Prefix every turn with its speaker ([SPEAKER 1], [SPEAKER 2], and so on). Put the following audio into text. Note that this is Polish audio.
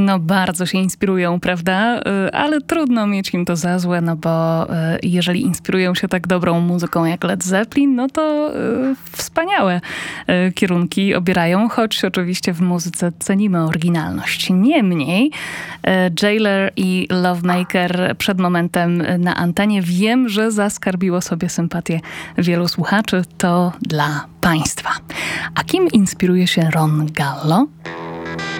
[SPEAKER 1] No bardzo się inspirują, prawda? Ale trudno mieć im to za złe, no bo jeżeli inspirują się tak dobrą muzyką jak Led Zeppelin, no to wspaniałe kierunki obierają, choć oczywiście w muzyce cenimy oryginalność. Niemniej Jailer i Lovemaker przed momentem na antenie wiem, że zaskarbiło sobie sympatię wielu słuchaczy. To dla państwa. A kim inspiruje się Ron Gallo?